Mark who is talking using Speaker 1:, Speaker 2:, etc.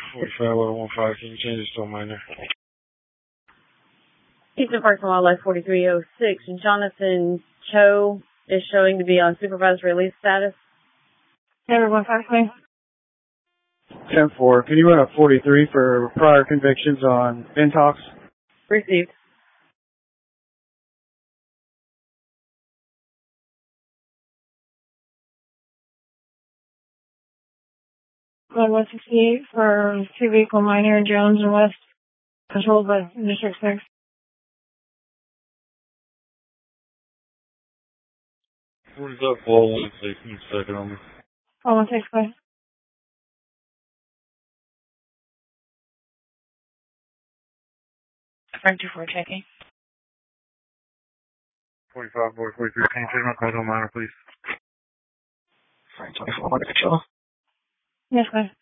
Speaker 1: 45-15, can you change this to a minor?
Speaker 2: Houston Parks and Wildlife 4306. Jonathan Cho is showing to be on supervised release status.
Speaker 3: Everyone, 15.
Speaker 4: 10-4, can you run a 43 for prior convictions on intox?
Speaker 2: Received.
Speaker 3: Code 168 for 2-vehicle minor, Jones and West, controlled by District 6.
Speaker 1: What is that fall on safety second on me?
Speaker 3: Call 165.
Speaker 5: Frank 24 checking.
Speaker 1: 45-43, can you change my code to a minor, please?
Speaker 5: Frank 24, under control.
Speaker 3: Yes, sir.